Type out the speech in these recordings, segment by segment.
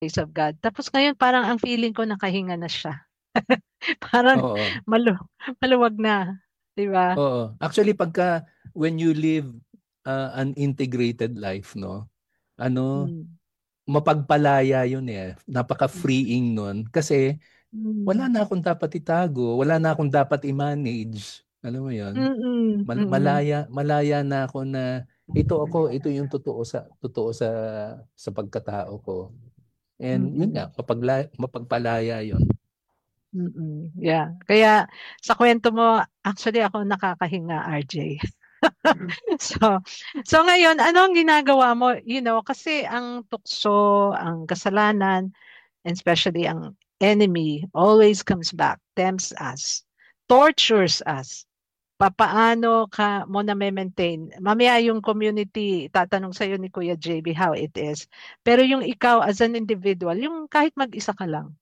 grace of God. Tapos ngayon parang ang feeling ko nakahinga na siya. Parang Oo. malu maluwag na, 'di ba? Oo. Actually, when you live an integrated life, no? Ano, Mm. mapagpalaya yun eh. Napaka-freeing nun. Kasi wala Mm. na akong dapat itago, wala na akong dapat i-manage. Alam mo yun? Mm. Mm. Malaya na ako na ito yung totoo sa pagkatao ko. And yun Mm. nga, mapagpalaya yun. Mm. Yeah. Kaya sa kwento mo, actually ako nakakahinga, RJ. So, so ngayon, ano ang ginagawa mo? Kasi ang tukso, ang kasalanan, and especially ang enemy always comes back, tempts us, tortures us. Papaano ka mo na maintain? Mamaya yung community, tatanong sa'yo ni Kuya JB how it is. Pero yung ikaw as an individual, yung kahit mag-isa ka lang.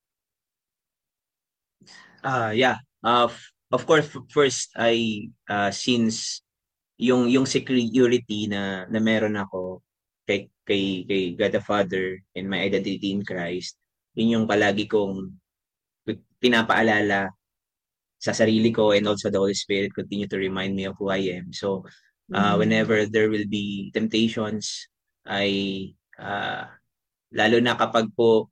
Yeah. Of course, first since yung security na meron ako kay God the Father and my identity in Christ, yun yung palagi kong pinapaalala sa sarili ko, and also the Holy Spirit continue to remind me of who I am. So, Mm. whenever there will be temptations, I lalo na kapag po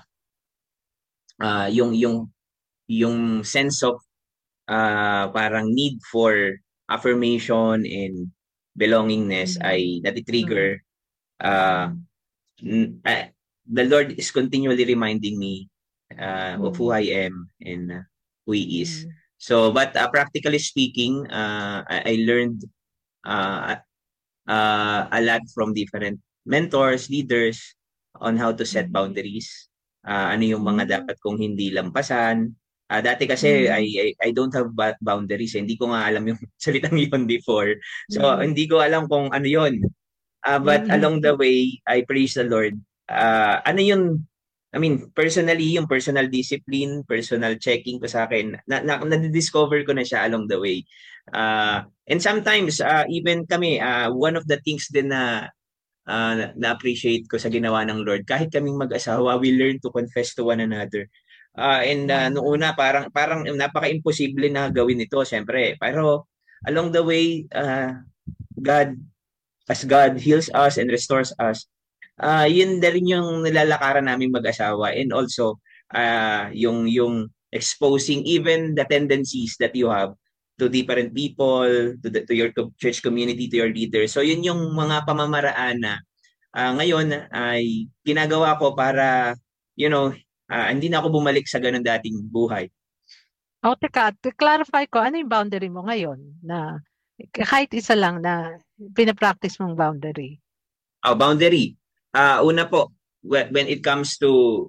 uh, yung yung yung sense of parang need for affirmation and belongingness Mm. ay Mm. natitrigger. uh, n- uh, the Lord is continually reminding me of who Mm. I am and who He is. Mm. So, but practically speaking, I learned uh, a lot from different mentors, leaders on how to set Mm. boundaries. Ano yung mga Mm. dapat kong hindi lampasan. Dati kasi Mm. I don't have boundaries. Hindi ko nga alam yung salitang yon before. So Mm. hindi ko alam kung ano yon. But Mm. along the way, I praise the Lord. Ano yun, I mean, personally, yung personal discipline, personal checking ko sa akin, na-discover ko na siya along the way. And sometimes, even kami, one of the things din na-appreciate ko sa ginawa ng Lord, kahit kaming mag-asawa, we learn to confess to one another. And noong Wow. una, parang napaka-imposible na gawin ito, syempre. Pero along the way, God, as God heals us and restores us, yun na rin yung nilalakaran namin mag-asawa, and also yung exposing even the tendencies that you have to different people, to your church community, to your leaders. So yun yung mga pamamaraan na ngayon ay ginagawa ko para, you know, hindi na ako bumalik sa ganun dating buhay. Teka, to clarify ko, ano yung boundary mo ngayon na kahit isa lang na pinapractice mong boundary? Boundary. Una po, when it comes to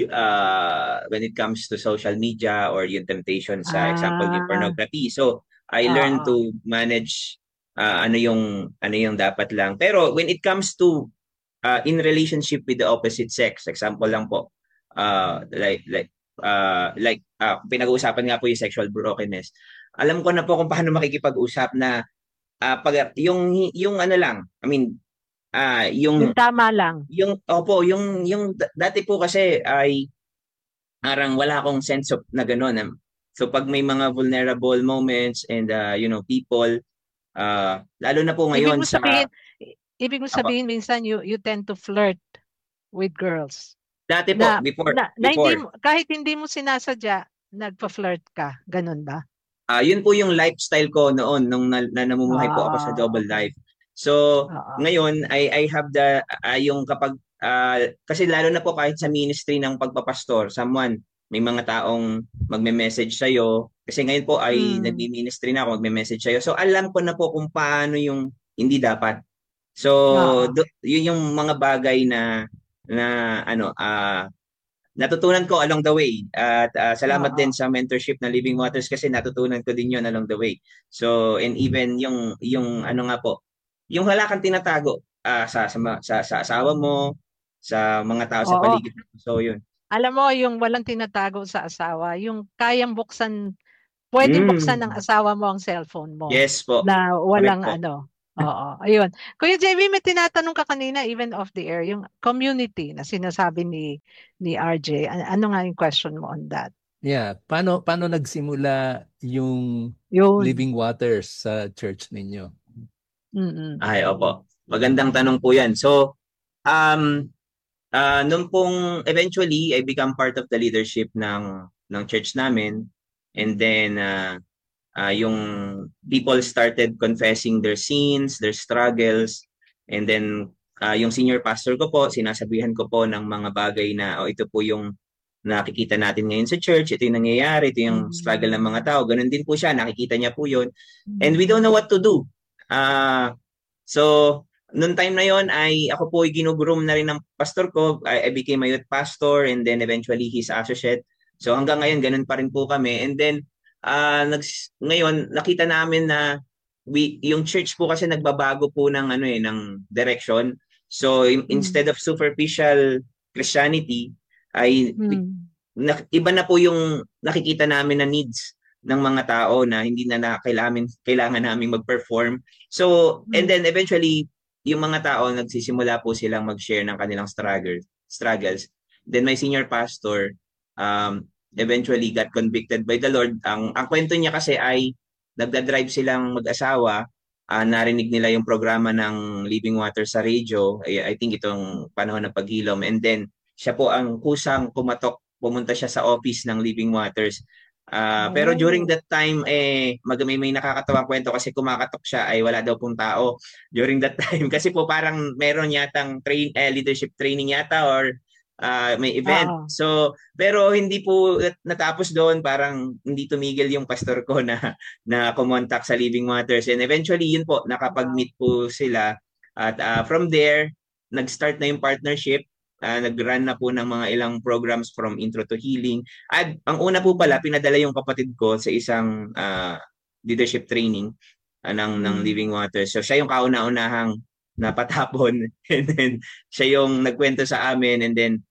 social media or yung temptation, sa example yung Ah, pornography. So I learned oo. to manage ano yung dapat lang. Pero when it comes to in relationship with the opposite sex, example lang po, pinag-uusapan nga po yung sexual brokenness. Alam ko na po kung paano makikipag-usap na yung ano lang, I mean, Yung yung tama lang. opo, yung dati po kasi ay parang wala akong sense of na gano'n. So pag may mga vulnerable moments and people, lalo na po Ibig ngayon mo sa sabihin, ibig mo apa, sabihin minsan you tend to flirt with girls. dati po, Na before na hindi before mo kahit hindi mo sinasadya, nagpa-flirt ka, ganun ba? yun po yung lifestyle ko noon nung namumuhay po ako sa double Okay. life. So Oo. ngayon I have the yung kapag kasi lalo na po kahit sa ministry ng pagpapastor, someone, may mga taong magme-message sa iyo kasi ngayon po ay Mm. nagmi-ministry na ako, magme-message sa iyo. So alam ko na po kung paano yung hindi dapat. So Oo. yun yung mga bagay na ano natutunan ko along the way, at salamat din Oo. sa mentorship ng Living Waters kasi natutunan ko din yon along the way. So and even yung ano nga po, yung wala kang tinatago sa asawa mo, sa mga tao sa Oo. paligid mo. So yun. Alam mo yung walang tinatago sa asawa, yung kayang buksan, pwedeng buksan ng Mm. asawa mo ang cellphone mo Yes po. na Correct walang po. ano. Oo, ayun. Kuya JB, may tinatanong ka kanina, even off the air, yung community na sinasabi ni RJ. Ano nga yung question mo on that? Yeah, paano nagsimula yung Yun. Living Waters sa church ninyo? Mm-mm. Ay, opo. Magandang tanong po yan. So, um, nung pong eventually, I become part of the leadership ng church namin. And then, yung people started confessing their sins, their struggles. And then, yung senior pastor ko po, sinasabihan ko po ng mga bagay na, ito po yung nakikita natin ngayon sa church, ito yung nangyayari, ito yung struggle ng mga tao. Ganun din po siya, nakikita niya po yun. And we don't know what to do. So, noong time na yon ay ako po ay ginugroom na rin ng pastor ko. I became a youth pastor and then eventually his associate. So hanggang ngayon, ganun pa rin po kami. And then, ngayon, nakita namin na yung church po kasi nagbabago po ng direction. So instead of superficial Christianity, ay iba na po yung nakikita namin na needs ng mga tao na hindi na kailangan namin mag-perform. So, and then eventually, yung mga tao nagsisimula po silang mag-share ng kanilang struggles. Then my senior pastor eventually got convicted by the Lord. Ang kwento niya kasi ay nagda-drive silang mag-asawa, narinig nila yung programa ng Living Water sa radio. I think itong panahon ng paghilom. And then siya po ang kusang pumunta siya sa office ng Living Waters. Pero during that time, may nakakatawang kwento kasi kumakatok siya ay wala daw pong tao during that time. Kasi po parang meron yatang leadership training yata or may event. So, pero hindi po natapos doon. Parang hindi tumigil yung pastor ko na kumontak sa Living Waters. And eventually, yun po, nakapag-meet po sila. At from there, nag-start na yung partnership. Nag-run na po ng mga ilang programs from intro to healing. At ang una po pala, pinadala yung kapatid ko sa isang leadership training ng Living Waters. So siya yung kauna-unahang napatapon and then siya yung nagkwento sa amin and then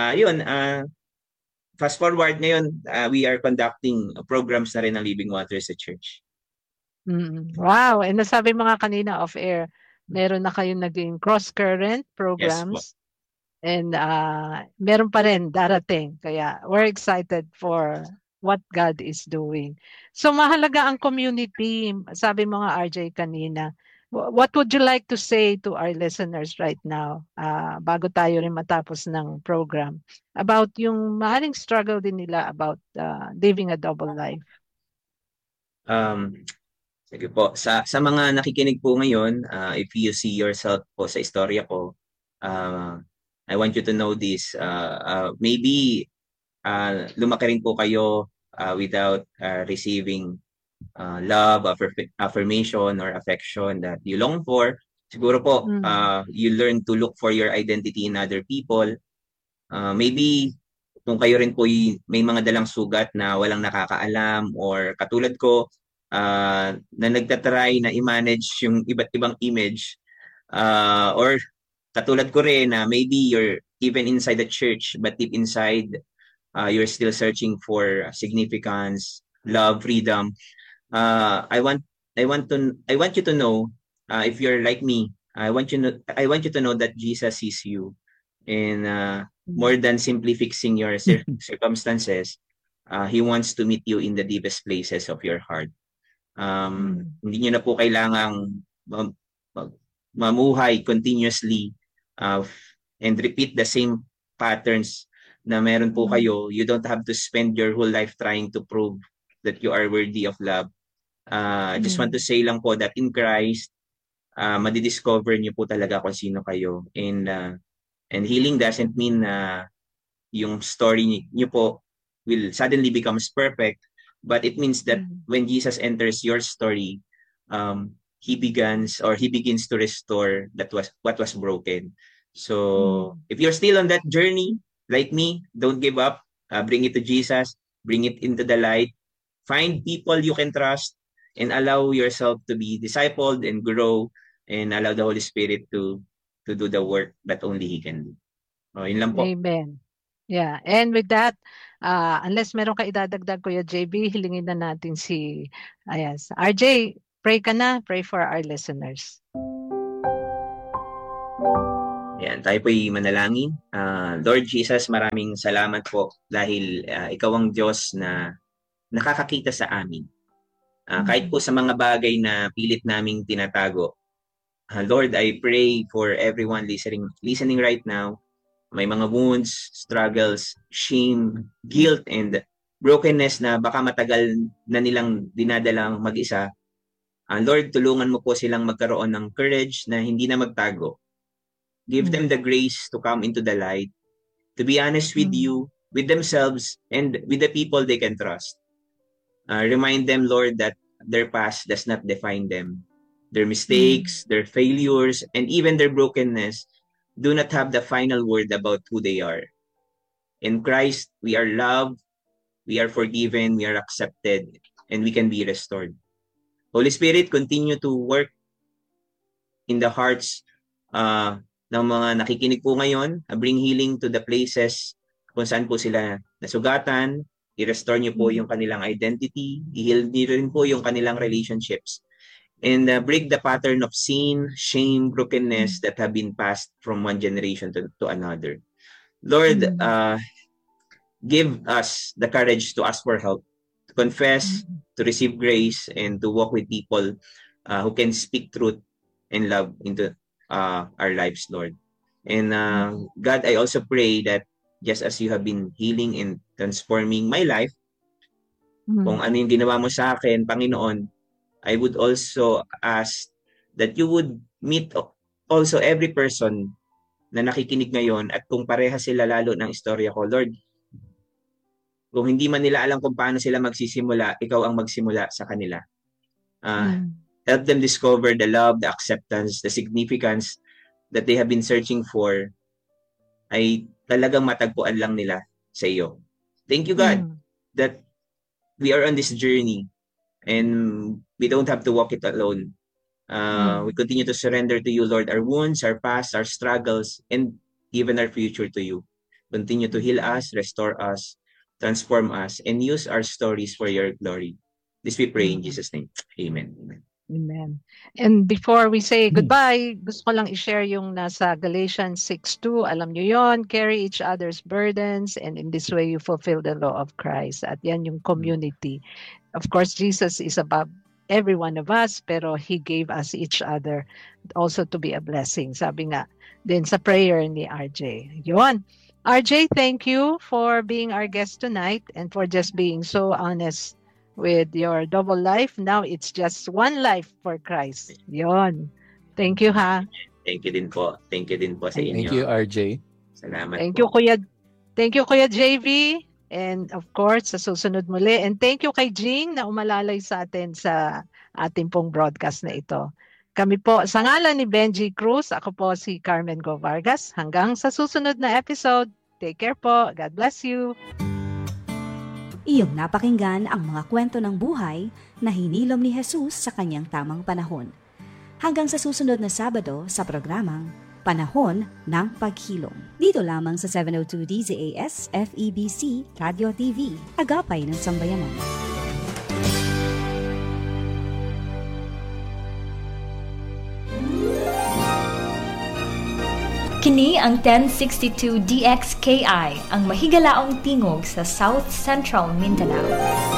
fast forward ngayon, we are conducting programs na rin ng Living Waters sa church. Wow, and nasabi mga kanina off air, meron na kayong naging cross-current programs. Yes, and meron pa rin darating. Kaya we're excited for what God is doing. So mahalaga ang community. Sabi mo nga RJ kanina. What would you like to say to our listeners right now bago tayo rin matapos ng program about yung maaaring struggle din nila about living a double life? Sige po. Sa mga nakikinig po ngayon, if you see yourself po sa istorya ko, I want you to know this. Maybe lumaki rin po kayo without receiving love, affirmation, or affection that you long for. Siguro po, you learn to look for your identity in other people. Maybe kung kayo rin po may mga dalang sugat na walang nakakaalam or katulad ko na nagtatry na i-manage yung iba't ibang image or katulad ko rin na maybe you're even inside the church but deep inside you're still searching for significance, love, freedom. I want you to know if you're like me, I want you to know that Jesus sees you and more than simply fixing your circumstances, he wants to meet you in the deepest places of your heart. Hindi niyo na po kailangang mamuhay continuously and repeat the same patterns na meron po kayo. You don't have to spend your whole life trying to prove that you are worthy of love. I just want to say lang po that in Christ, madidiscover niyo po talaga kung sino kayo. And healing doesn't mean na yung story niyo po will suddenly becomes perfect, but it means that when Jesus enters your story, he begins to restore what was broken. So if you're still on that journey, like me, don't give up. Bring it to Jesus. Bring it into the light. Find people you can trust and allow yourself to be discipled and grow and allow the Holy Spirit to do the work that only He can do. Yun lang po. Amen. Yeah. And with that, unless meron ka idadagdag, Kuya JB, hilingin na natin si RJ. pray ka na, pray for our listeners. Yan, tayo po'y manalangin. Lord Jesus, maraming salamat po dahil ikaw ang Diyos na nakakakita sa amin. Kahit po sa mga bagay na pilit naming tinatago. Lord, I pray for everyone listening right now. May mga wounds, struggles, shame, guilt, and brokenness na baka matagal na nilang dinadalang mag-isa. Lord, tulungan mo po silang magkaroon ng courage na hindi na magtago. Give them the grace to come into the light, to be honest with you, with themselves, and with the people they can trust. Remind them, Lord, that their past does not define them. Their mistakes, their failures, and even their brokenness do not have the final word about who they are. In Christ, we are loved, we are forgiven, we are accepted, and we can be restored. Holy Spirit, continue to work in the hearts ng mga nakikinig po ngayon. Bring healing to the places kung saan po sila nasugatan. I-restore niyo po yung kanilang identity. I-heal niyo rin po yung kanilang relationships. And break the pattern of sin, shame, brokenness that have been passed from one generation to another. Lord, give us the courage to ask for help, to confess, to receive grace, and to walk with people who can speak truth and love into our lives, Lord. And God, I also pray that just as you have been healing and transforming my life, kung ano yung ginawa mo sa akin, Panginoon, I would also ask that you would meet also every person na nakikinig ngayon, at kung pareha sila lalo ng istorya ko, Lord, kung hindi man nila alam kung paano sila magsisimula, ikaw ang magsimula sa kanila. Help them discover the love, the acceptance, the significance that they have been searching for, ay talagang matagpuan lang nila sa iyo. Thank you, God, that we are on this journey and we don't have to walk it alone. We continue to surrender to you, Lord, our wounds, our past, our struggles, and even our future to you. Continue to heal us, restore us, transform us, and use our stories for your glory. This we pray in Jesus' name. Amen. Amen. And before we say goodbye, gusto ko lang i-share yung nasa Galatians 6:2. Alam nyo yon, carry each other's burdens, and in this way you fulfill the law of Christ. At yan yung community. Of course, Jesus is above every one of us, pero He gave us each other also to be a blessing. Sabi nga din sa prayer ni RJ. Yon. RJ, thank you for being our guest tonight and for just being so honest with your double life. Now it's just one life for Christ. Yon. Thank you, ha. Thank you din po. Thank you din po sa inyo. Thank you, RJ. Salamat Thank po. Thank you, Kuya JV. And of course, sa susunod muli. And thank you kay Jing na umalalay sa atin sa ating pong broadcast na ito. Kami po, sa ngalan ni Benji Cruz, ako po si Carmen Go Vargas. Hanggang sa susunod na episode. Take care po. God bless you. Iyong napakinggan ang mga kwento ng buhay na hinilom ni Jesus sa kanyang tamang panahon. Hanggang sa susunod na Sabado sa programang Panahon ng Paghilom. Dito lamang sa 702 DZAS FEBC Radio TV, Agapay ng Sambayanan. Kini ang 1062 DXKI, ang mahigalaong tingog sa South Central Mindanao.